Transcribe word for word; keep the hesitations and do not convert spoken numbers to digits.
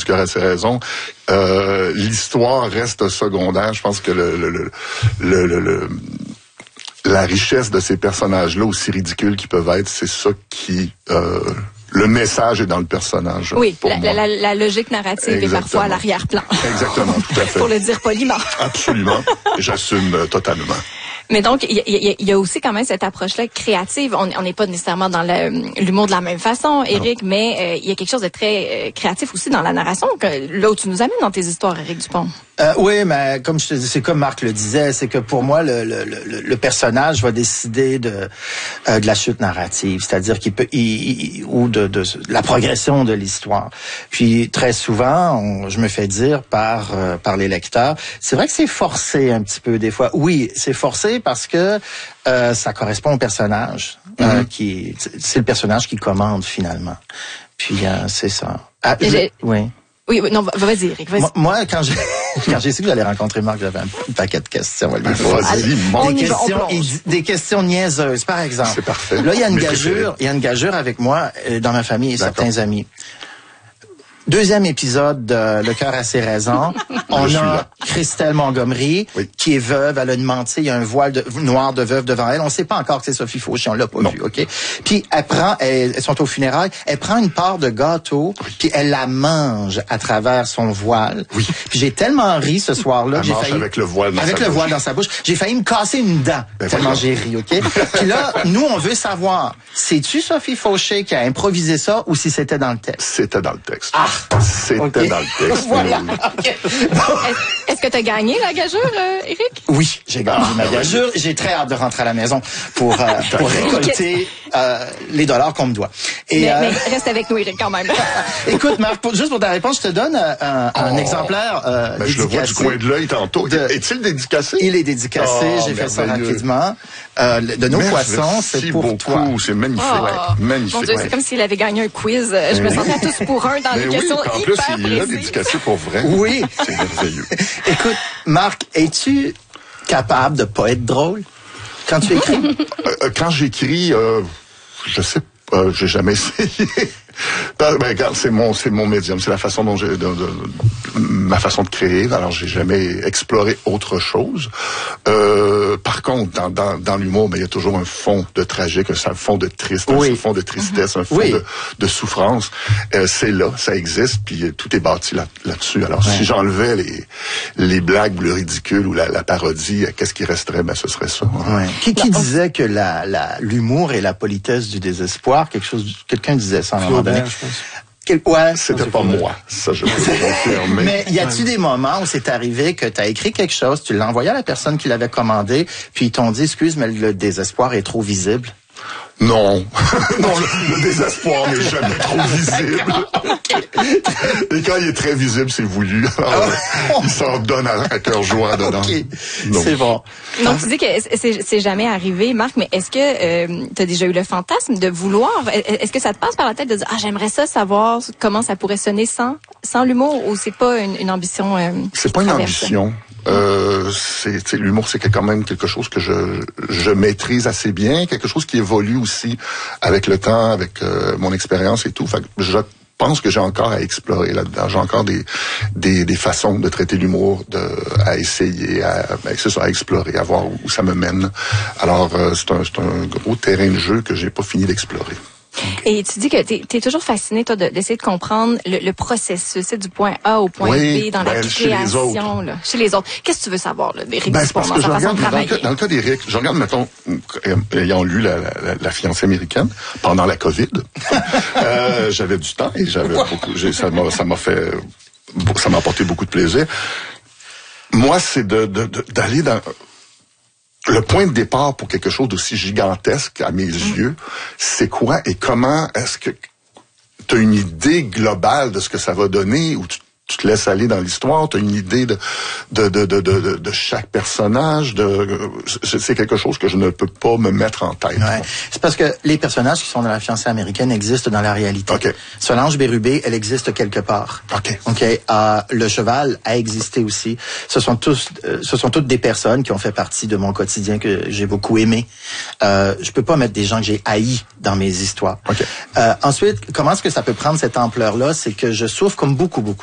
du cœur à ses raisons, euh, l'histoire reste secondaire. Je pense que le, le, le, le, le, le la richesse de ces personnages-là, aussi ridicules qu'ils peuvent être, c'est ça qui... Euh, le message est dans le personnage. Oui, pour la, moi. La, la logique narrative Exactement. Est parfois à l'arrière-plan. Exactement, tout à fait. Pour le dire poliment. Absolument, j'assume euh, totalement. Mais donc, il y, y, y a aussi quand même cette approche-là créative. On n'est pas nécessairement dans le, l'humour de la même façon, Éric, non. mais il euh, y a quelque chose de très euh, créatif aussi dans la narration, que, là où tu nous amènes dans tes histoires, Éric Dupont. Euh, oui, mais comme je te dis, c'est comme Marc le disait, c'est que pour moi, le, le, le, le personnage va décider de, euh, de la chute narrative, c'est-à-dire qu'il peut, il, il, ou de, de, de la progression de l'histoire. Puis très souvent, on, je me fais dire par euh, par les lecteurs, c'est vrai que c'est forcé un petit peu des fois. Oui, c'est forcé parce que euh, ça correspond au personnage, mm-hmm. euh, qui, c'est le personnage qui commande finalement. Puis euh, c'est ça. Ah, je, oui. Oui, non, vas-y, Éric, vas-y. Moi, moi, quand j'ai, quand j'ai su que j'allais rencontrer Marc, j'avais un paquet de questions à lui poser. Vas-y, des questions, des questions niaiseuses, par exemple. C'est parfait. Là, il y a une gageure, il y a une gageure avec moi, euh, dans ma famille et D'accord. certains amis. Deuxième épisode de Le cœur a ses raisons. On a Christelle Montgomery, oui. qui est veuve. Elle a demandé, il y a un voile de, noir de veuve devant elle. On ne sait pas encore que c'est Sophie Fauché, on l'a pas non. vu, OK? Puis elle prend, elles, elles sont aux funérailles, elle prend une part de gâteau, oui. puis elle la mange à travers son voile. Oui. Puis j'ai tellement ri ce soir-là. Elle j'ai mange failli, avec le voile dans avec sa le bouche. voile dans sa bouche. J'ai failli me casser une dent ben tellement voilà. j'ai ri, OK? Puis là, nous, on veut savoir, c'est-tu Sophie Fauché qui a improvisé ça ou si c'était dans le texte? C'était dans le texte. Ah! C'était okay. dans le texte. Voilà. Okay. Est-ce, est-ce que tu as gagné la gageure, euh, Éric? Oui, j'ai gagné ah, ma gageure. J'ai très hâte de rentrer à la maison pour, euh, pour récolter euh, les dollars qu'on me doit. Et, mais, euh, mais reste avec nous, Éric, quand même. Écoute, Marc, pour, juste pour ta réponse, je te donne un, un oh, exemplaire euh, ben, je le vois du coin de l'œil tantôt. De... Est-il dédicacé? Il est dédicacé. Oh, j'ai fait ça rapidement. Euh, de nos Merci poissons, c'est pour beaucoup. toi. C'est magnifique. Oh, magnifique. Mon Dieu, ouais. c'est comme s'il avait gagné un quiz. Je me sentais à tous pour un dans mais les oui, questions en hyper plus, précises. Il l'a dédicacé pour vrai. Oui. C'est merveilleux. Écoute, Marc, es-tu capable de pas être drôle quand tu écris? euh, quand j'écris, euh, je sais pas, euh, j'ai jamais essayé. Ben, regarde, c'est mon, c'est mon médium, c'est la façon dont j'ai, de, de, de, ma façon de créer. Alors, j'ai jamais exploré autre chose. Euh, par contre, dans, dans, dans l'humour, ben, il y a toujours un fond de tragique, un fond de triste, oui. un fond de tristesse, un fond oui. de, de souffrance. Euh, c'est là, ça existe, puis tout est bâti là, là-dessus. Alors, ouais. si j'enlevais les, les blagues, le ridicule ou la, la parodie, qu'est-ce qui resterait? Ben, ce serait ça. Hein. Ouais. Qui, qui disait que la, la, l'humour et la politesse du désespoir, quelque chose, quelqu'un disait ça en moment donné. Je pense. Quel... Ouais, c'était pas moi. Ça, je peux confirmer. Mais y a-tu des moments où c'est arrivé que tu as écrit quelque chose, tu l'as envoyé à la personne qui l'avait commandé, puis ils t'ont dit, excuse, mais le désespoir est trop visible? Non. non, le, le désespoir n'est jamais trop visible. Et quand il est très visible, c'est voulu. Alors, il s'en donne à, à cœur joie dedans. Okay. C'est bon. Donc, tu dis que c'est, c'est jamais arrivé, Marc, mais est-ce que euh, tu as déjà eu le fantasme de vouloir, est-ce que ça te passe par la tête de dire, ah, j'aimerais ça savoir comment ça pourrait sonner sans, sans l'humour, ou c'est pas une, une ambition? Euh, c'est pas une ambition. Euh, c'est, l'humour, c'est quand même quelque chose que je, je maîtrise assez bien, quelque chose qui évolue aussi avec le temps, avec euh, mon expérience et tout. Fait que je pense que j'ai encore à explorer là-dedans. J'ai encore des, des, des façons de traiter l'humour, de, à essayer, à, ben, c'est ça, à explorer, à voir où ça me mène. Alors, euh, c'est un, c'est un gros terrain de jeu que j'ai pas fini d'explorer. Et tu dis que tu es toujours fasciné, toi, de, d'essayer de comprendre le, le processus, c'est du point A au point oui, B dans ben, la création, chez les, là, chez les autres. Qu'est-ce que tu veux savoir, là, d'Éric ben, Dupont, parce que je regarde, dans, le cas, dans le cas d'Éric, je regarde, mettons, ayant lu la, la, la fiancée américaine pendant la COVID, euh, j'avais du temps et j'avais beaucoup, j'ai, ça m'a, ça m'a fait, ça m'a apporté beaucoup de plaisir. Moi, c'est de, de, de d'aller dans le point de départ pour quelque chose d'aussi gigantesque à mes mmh. yeux, c'est quoi et comment est-ce que tu as une idée globale de ce que ça va donner ou tu, tu te laisses aller dans l'histoire, tu as une idée de de, de de de de chaque personnage, de c'est quelque chose que je ne peux pas me mettre en tête. Ouais. C'est parce que les personnages qui sont dans la fiancée américaine existent dans la réalité. Okay. Solange Bérubé, elle existe quelque part. OK. OK, euh, le cheval a existé aussi. Ce sont tous euh, ce sont toutes des personnes qui ont fait partie de mon quotidien que j'ai beaucoup aimé. Euh je peux pas mettre des gens que j'ai haïs dans mes histoires. Okay. Euh ensuite, comment est-ce que ça peut prendre cette ampleur là, c'est que je souffre comme beaucoup beaucoup